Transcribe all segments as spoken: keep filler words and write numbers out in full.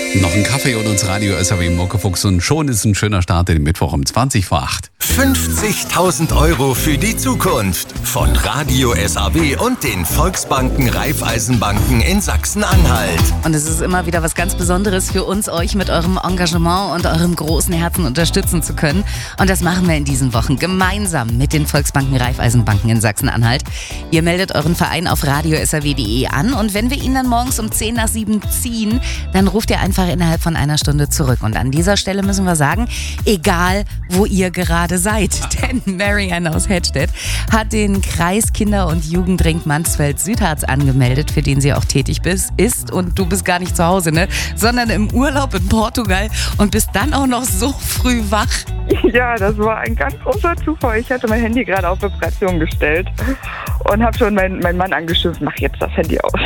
Noch ein Kaffee und uns Radio S R W Muckefuchs und schon ist ein schöner Start in den Mittwoch um zwanzig vor acht. fünfzigtausend Euro für die Zukunft von Radio S R W und den Volksbanken Raiffeisenbanken in Sachsen-Anhalt. Und es ist immer wieder was ganz Besonderes für uns, euch mit eurem Engagement und eurem großen Herzen unterstützen zu können. Und das machen wir in diesen Wochen gemeinsam mit den Volksbanken Raiffeisenbanken in Sachsen-Anhalt. Ihr meldet euren Verein auf radio s r w punkt d e an und wenn wir ihn dann morgens um zehn nach sieben ziehen, dann ruft ihr einfach innerhalb von einer Stunde zurück. Und an dieser Stelle müssen wir sagen, egal wo ihr gerade seid, denn Marianne aus Hedstedt hat den Kreis Kinder- und Jugendring Mansfeld-Südharz angemeldet, für den sie auch tätig bist, ist. Und du bist gar nicht zu Hause, ne? Sondern im Urlaub in Portugal und bist dann auch noch so früh wach. Ja, das war ein ganz großer Zufall. Ich hatte mein Handy gerade auf Vibration gestellt und habe schon meinen mein Mann angeschimpft, mach jetzt das Handy aus.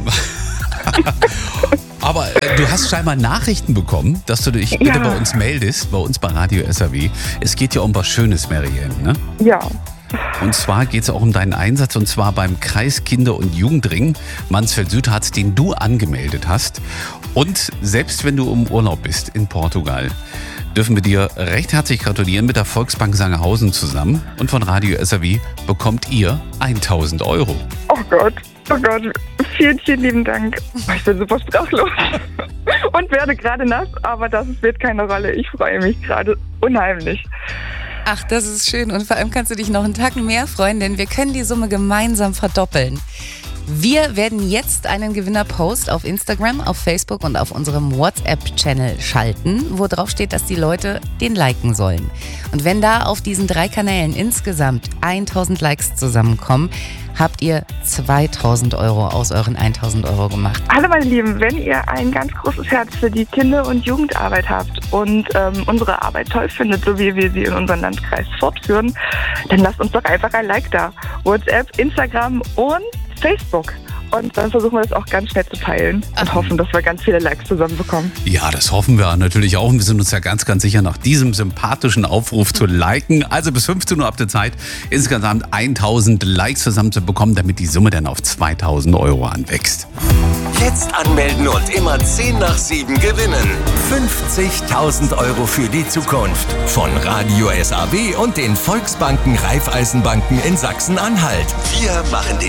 Aber äh, du hast scheinbar Nachrichten bekommen, dass du dich bitte Ja. bei uns meldest, bei uns bei Radio S R W. Es geht ja um was Schönes, Marianne, ne? Ja, Und zwar geht es auch um deinen Einsatz und zwar beim Kreis Kinder- und Jugendring Mansfeld-Südharz, den du angemeldet hast. Und selbst wenn du im Urlaub bist in Portugal, dürfen wir dir recht herzlich gratulieren mit der Volksbank Sangerhausen zusammen. Und von Radio S R W bekommt ihr tausend Euro. oh Gott, oh Gott, vielen, vielen lieben Dank. Ich bin super sprachlos und werde gerade nass, aber das spielt keine Rolle. Ich freue mich gerade unheimlich. Ach, das ist schön und vor allem kannst du dich noch einen Tacken mehr freuen, denn wir können die Summe gemeinsam verdoppeln. Wir werden jetzt einen Gewinner-Post auf Instagram, auf Facebook und auf unserem WhatsApp-Channel schalten, wo drauf steht, dass die Leute den liken sollen. Und wenn da auf diesen drei Kanälen insgesamt tausend Likes zusammenkommen, habt ihr zweitausend Euro aus euren tausend Euro gemacht. Hallo meine Lieben, wenn ihr ein ganz großes Herz für die Kinder- und Jugendarbeit habt und ähm, unsere Arbeit toll findet, so wie wir sie in unserem Landkreis fortführen, dann lasst uns doch einfach ein Like da. WhatsApp, Instagram und Facebook. Und dann versuchen wir das auch ganz schnell zu teilen und hoffen, dass wir ganz viele Likes zusammenbekommen. Ja, das hoffen wir natürlich auch. Und wir sind uns ja ganz, ganz sicher, nach diesem sympathischen Aufruf zu liken, also bis fünfzehn Uhr ab der Zeit, insgesamt tausend Likes zusammen zu bekommen, damit die Summe dann auf zweitausend Euro anwächst. Jetzt anmelden und immer zehn nach sieben gewinnen. fünfzigtausend Euro für die Zukunft von Radio S R W und den Volksbanken Raiffeisenbanken in Sachsen-Anhalt. Wir machen den